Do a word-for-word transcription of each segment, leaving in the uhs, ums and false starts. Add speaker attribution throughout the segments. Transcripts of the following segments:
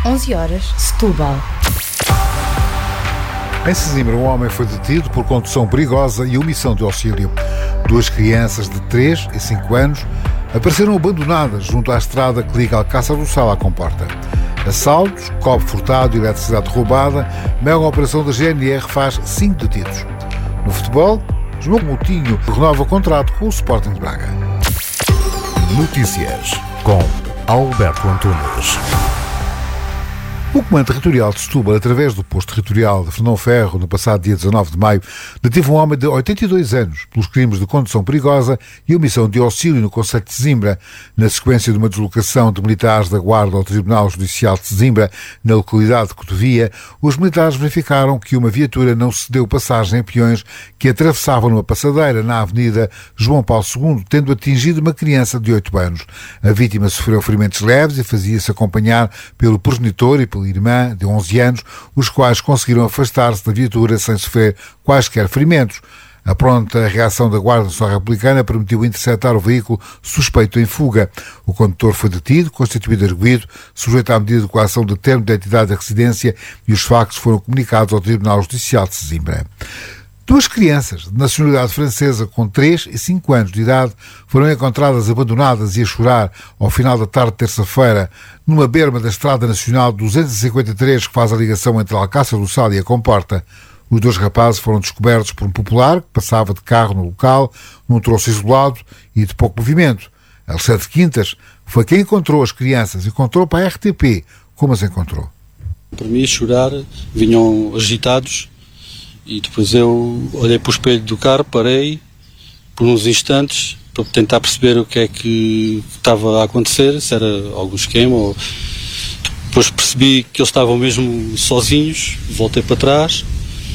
Speaker 1: onze horas, Setúbal.
Speaker 2: Em Sesimbra, um homem foi detido por condução perigosa e omissão de auxílio. Duas crianças de três e cinco anos apareceram abandonadas junto à estrada que liga Alcácer do Sal à Comporta. Assaltos, cobre furtado e eletricidade roubada, mega operação da G N R faz cinco detidos. No futebol, João Moutinho renova contrato com o Sporting de Braga.
Speaker 3: Notícias com Alberto Antunes.
Speaker 2: O Comando Territorial de Setúbal, através do posto territorial de Fernão Ferro, no passado dia dezanove de maio, deteve um homem de oitenta e dois anos pelos crimes de condução perigosa e omissão de auxílio no concelho de Sesimbra. Na sequência de uma deslocação de militares da Guarda ao Tribunal Judicial de Sesimbra, na localidade de Cotovia, os militares verificaram que uma viatura não cedeu passagem a peões que atravessavam numa passadeira na Avenida João Paulo segundo, tendo atingido uma criança de oito anos. A vítima sofreu ferimentos leves e fazia-se acompanhar pelo progenitor e pela irmã, de onze anos, os quais conseguiram afastar-se da viatura sem sofrer quaisquer ferimentos. A pronta reação da Guarda Nacional Republicana permitiu interceptar o veículo suspeito em fuga. O condutor foi detido, constituído arguido, sujeito à medida de coação de termo de identidade da residência, e os factos foram comunicados ao Tribunal Judicial de Sesimbra. Duas crianças de nacionalidade francesa com três e cinco anos de idade foram encontradas abandonadas e a chorar ao final da tarde de terça-feira numa berma da Estrada Nacional duzentos e cinquenta e três que faz a ligação entre Alcácer do Sal e a Comporta. Os dois rapazes foram descobertos por um popular que passava de carro no local, num troço isolado e de pouco movimento. Alexandre Quintas foi quem encontrou as crianças e contou para a R T P como as encontrou.
Speaker 4: Por mim, chorar, vinham agitados. E depois eu olhei para o espelho do carro, parei por uns instantes para tentar perceber o que é que estava a acontecer, se era algum esquema. Ou... Depois percebi que eles estavam mesmo sozinhos, voltei para trás.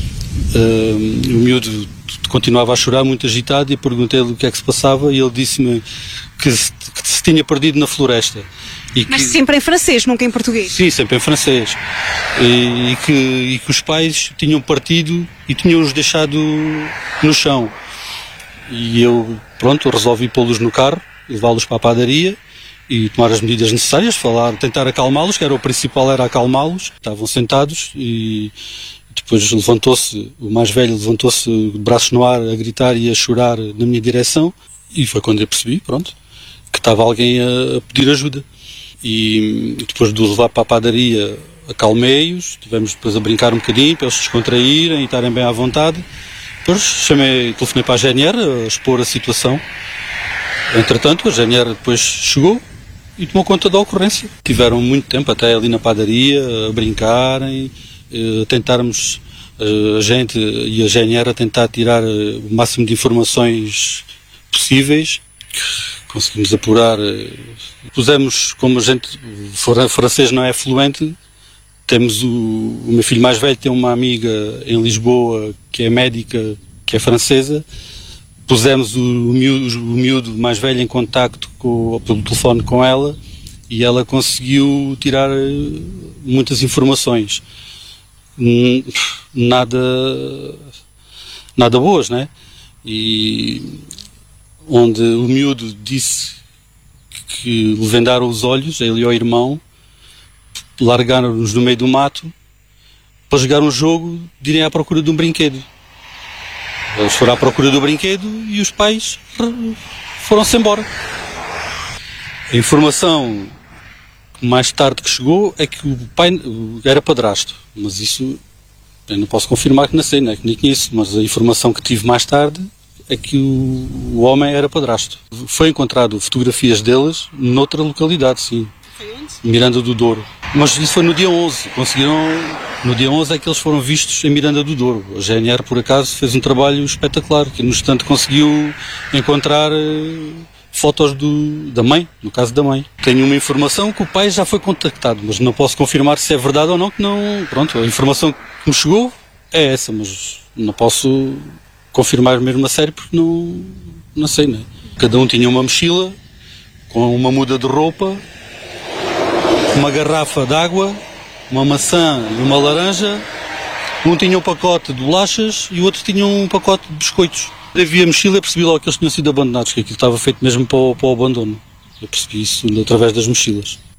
Speaker 4: Uh, o miúdo continuava a chorar, muito agitado, e perguntei-lhe o que é que se passava, e ele disse-me que se, que se tinha perdido na floresta. E
Speaker 5: Mas
Speaker 4: que...
Speaker 5: sempre em francês, nunca em português?
Speaker 4: Sim, sempre em francês. E, e, que, e que os pais tinham partido e tinham-os deixado no chão. E eu, pronto, resolvi pô-los no carro, levá-los para a padaria e tomar as medidas necessárias, falar, tentar acalmá-los, que era o principal, era acalmá-los. Estavam sentados e depois levantou-se, o mais velho levantou-se, braços no ar, a gritar e a chorar na minha direção. E foi quando eu percebi, pronto, que estava alguém a, a pedir ajuda. E depois de os levar para a padaria, acalmei-os, estivemos depois a brincar um bocadinho para eles se descontraírem e estarem bem à vontade. Depois chamei, telefonei para a G N R a expor a situação. Entretanto, a G N R depois chegou e tomou conta da ocorrência. Tiveram muito tempo até ali na padaria a brincarem, a tentarmos, a gente e a G N R a tentar tirar o máximo de informações possíveis. Conseguimos apurar, pusemos, como a gente, o francês não é fluente, temos o, o meu filho mais velho tem uma amiga em Lisboa que é médica, que é francesa, pusemos o, o, miúdo, o miúdo mais velho em contacto com, pelo telefone com ela, e ela conseguiu tirar muitas informações, nada, nada boas, né? E onde o miúdo disse que lhe vendaram os olhos, ele e o irmão, largaram-nos no meio do mato para jogar um jogo de irem à procura de um brinquedo. Eles foram à procura do brinquedo e os pais foram-se embora. A informação mais tarde que chegou é que o pai era padrasto, mas isso eu não posso confirmar que não sei, não é que nem conheço, mas a informação que tive mais tarde é que o, o homem era padrasto. Foi encontrado fotografias deles noutra localidade, sim.
Speaker 5: Foi onde?
Speaker 4: Miranda do Douro. Mas isso foi no dia onze. Conseguiram... No dia onze é que eles foram vistos em Miranda do Douro. A G N R, por acaso, fez um trabalho espetacular, que no instante conseguiu encontrar uh, fotos do, da mãe, no caso da mãe. Tenho uma informação que o pai já foi contactado, mas não posso confirmar se é verdade ou não, que não... Pronto, a informação que me chegou é essa, mas não posso confirmar mesmo a sério porque não, não sei, né? Cada um tinha uma mochila com uma muda de roupa, uma garrafa de água, uma maçã e uma laranja. Um tinha um pacote de bolachas e o outro tinha um pacote de biscoitos. Eu vi a mochila e percebi logo que eles tinham sido abandonados, que aquilo estava feito mesmo para o, para o abandono. Eu percebi isso através das mochilas.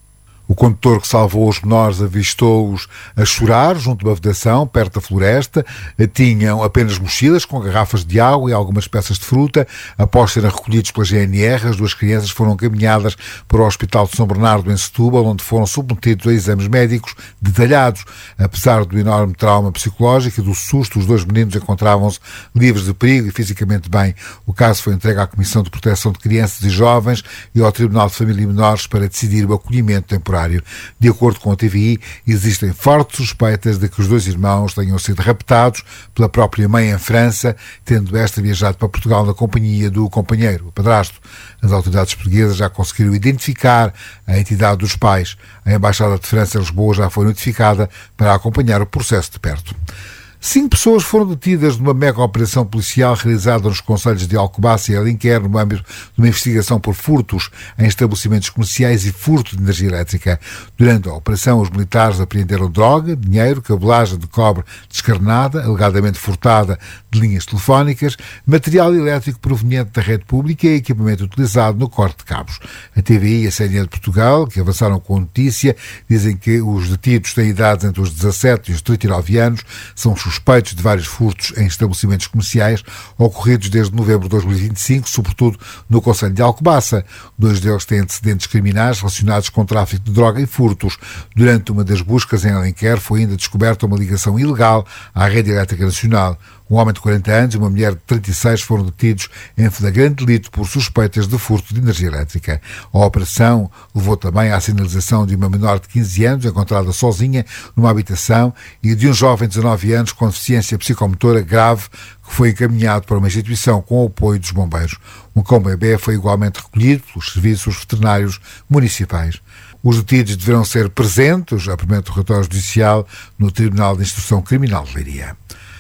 Speaker 2: O condutor que salvou os menores avistou-os a chorar junto de uma vedação, perto da floresta. Tinham apenas mochilas com garrafas de água e algumas peças de fruta. Após serem recolhidos pela G N R, as duas crianças foram caminhadas para o Hospital de São Bernardo, em Setúbal, onde foram submetidos a exames médicos detalhados. Apesar do enorme trauma psicológico e do susto, os dois meninos encontravam-se livres de perigo e fisicamente bem. O caso foi entregue à Comissão de Proteção de Crianças e Jovens e ao Tribunal de Família e Menores para decidir o acolhimento temporário. De acordo com a T V I, existem fortes suspeitas de que os dois irmãos tenham sido raptados pela própria mãe em França, tendo esta viajado para Portugal na companhia do companheiro, o padrasto. As autoridades portuguesas já conseguiram identificar a entidade dos pais. A Embaixada de França em Lisboa já foi notificada para acompanhar o processo de perto. Cinco pessoas foram detidas numa mega operação policial realizada nos concelhos de Alcobaça e Alenquer no âmbito de uma investigação por furtos em estabelecimentos comerciais e furto de energia elétrica. Durante a operação, os militares apreenderam droga, dinheiro, cabelagem de cobre descarnada, alegadamente furtada de linhas telefónicas, material elétrico proveniente da rede pública e equipamento utilizado no corte de cabos. A T V I e a C N E de Portugal, que avançaram com a notícia, dizem que os detidos têm idades entre os dezassete e os trinta e nove anos, são suspeitos de vários furtos em estabelecimentos comerciais ocorridos desde novembro de dois mil e vinte e cinco, sobretudo no concelho de Alcobaça. Dois deles têm antecedentes criminais relacionados com tráfico de droga e furtos. Durante uma das buscas em Alenquer foi ainda descoberta uma ligação ilegal à rede elétrica nacional. Um homem de quarenta anos e uma mulher de trinta e seis foram detidos em flagrante delito por suspeitas de furto de energia elétrica. A operação levou também à sinalização de uma menor de quinze anos encontrada sozinha numa habitação e de um jovem de dezanove anos com deficiência psicomotora grave que foi encaminhado para uma instituição com o apoio dos bombeiros. Um cão bebê foi igualmente recolhido pelos serviços veterinários municipais. Os detidos deverão ser presentes, a primeiro relatório judicial, no Tribunal de Instrução Criminal de Leiria.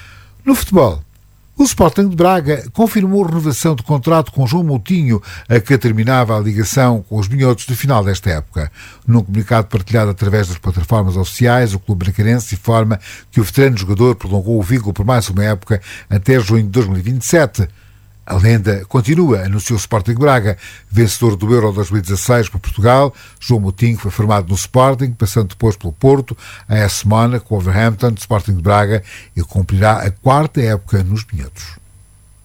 Speaker 2: No futebol, o Sporting de Braga confirmou a renovação de contrato com João Moutinho, a que terminava a ligação com os minhotos do final desta época. Num comunicado partilhado através das plataformas oficiais, o clube bracarense informa que o veterano jogador prolongou o vínculo por mais uma época até junho de dois mil e vinte e sete. A lenda continua, anunciou o Sporting de Braga. Vencedor do Euro dois mil e dezasseis por Portugal, João Moutinho foi formado no Sporting, passando depois pelo Porto, a A S Mónaco, o Wolverhampton, Sporting de Braga, e cumprirá a quarta época nos Minhotos.